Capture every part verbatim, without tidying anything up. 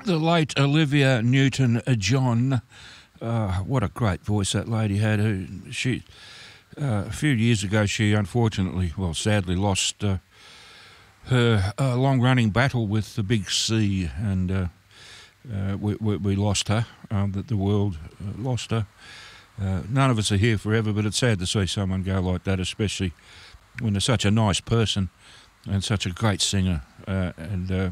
the late Olivia Newton-John. Uh, what a great voice that lady had. Who she uh, a few years ago, she unfortunately, well, sadly, lost uh, her uh, long-running battle with the Big C, and uh, uh, we, we, we lost her. Um, that the world uh, lost her. Uh, none of us are here forever, but it's sad to see someone go like that, especially when they're such a nice person and such a great singer, uh, and uh,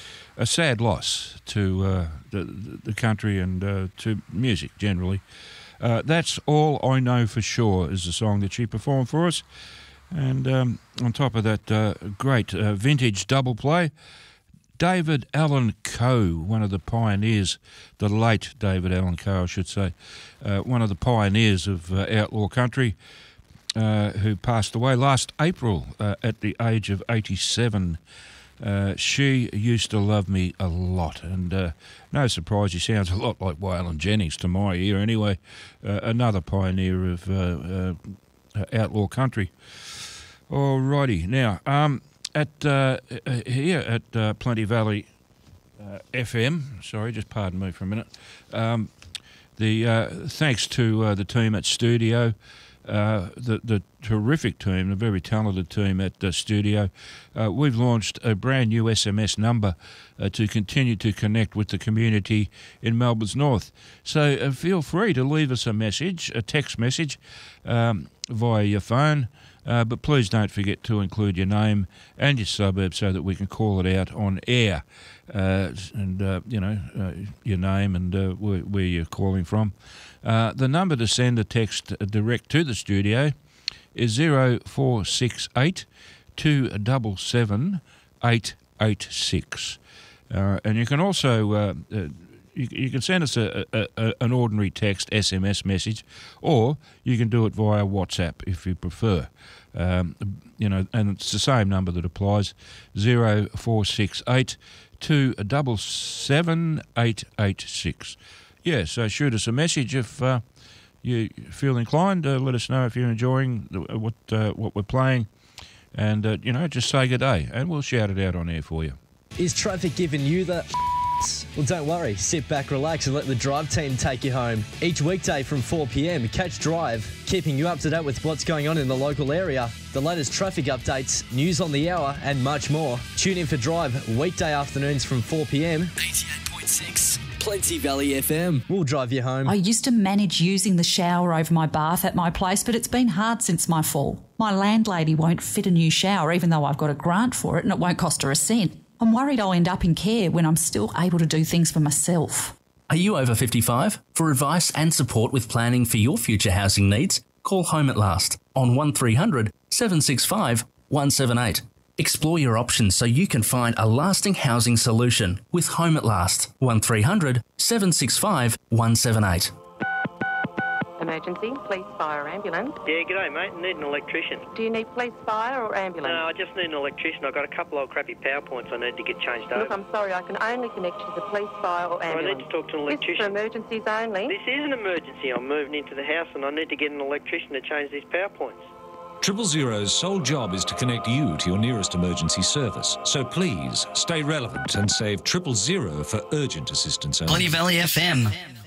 a sad loss to uh, the, the country and uh, to music generally. Uh, That's All I Know For Sure is the song that she performed for us. And um, on top of that, uh, great uh, vintage double play, David Allan Coe, one of the pioneers, the late David Allan Coe, I should say, uh, one of the pioneers of uh, outlaw country, uh, who passed away last April uh, at the age of eighty-seven. Uh, she used to love me a lot, and uh, no surprise, he sounds a lot like Waylon Jennings to my ear anyway, uh, another pioneer of uh, uh, outlaw country. Alrighty, now, um, at uh, here at uh, Plenty Valley uh, F M, sorry, just pardon me for a minute, um, the uh, thanks to uh, the team at Studio, Uh, the, the terrific team, the very talented team at the Studio, uh, we've launched a brand new S M S number uh, to continue to connect with the community in Melbourne's North. So uh, feel free to leave us a message, a text message um, via your phone, uh, but please don't forget to include your name and your suburb so that we can call it out on air. Uh, and, uh, you know, uh, your name and uh, where, where you're calling from. Uh, the number to send a text direct to the studio is zero four six eight, two seven seven, eight eight six. Uh, and you can also, uh, uh, you, you can send us a, a, a, an ordinary text S M S message, or you can do it via WhatsApp if you prefer. Um, you know, and it's the same number that applies, zero four six eight, two seven seven, eight eight six. Yeah, so shoot us a message if uh, you feel inclined. Uh, let us know if you're enjoying the, what uh, what we're playing, and uh, you know, just say good day, and we'll shout it out on air for you. Is traffic giving you the? Well, don't worry. Sit back, relax, and let the Drive team take you home. Each weekday from four p.m, catch Drive, keeping you up to date with what's going on in the local area, the latest traffic updates, news on the hour, and much more. Tune in for Drive weekday afternoons from four p.m. eighty-eight point six. Plenty Valley F M. We'll drive you home. I used to manage using the shower over my bath at my place, but it's been hard since my fall. My landlady won't fit a new shower, even though I've got a grant for it and it won't cost her a cent. I'm worried I'll end up in care when I'm still able to do things for myself. Are you over fifty-five? For advice and support with planning for your future housing needs, call Home at Last on one three hundred, seven six five, one seven eight. Explore your options so you can find a lasting housing solution with Home at Last, one three hundred, seven six five, one seven eight. Emergency, police, fire, ambulance. Yeah, g'day mate, I need an electrician. Do you need police, fire or ambulance? No, I just need an electrician. I've got a couple of crappy power points I need to get changed over. Look, I'm sorry, I can only connect you to the police, fire or ambulance. I need to talk to an electrician. This is for emergencies only. This is an emergency. I'm moving into the house and I need to get an electrician to change these power points. Triple Zero's sole job is to connect you to your nearest emergency service. So please, stay relevant and save Triple Zero for urgent assistance only. Plenty Valley F M.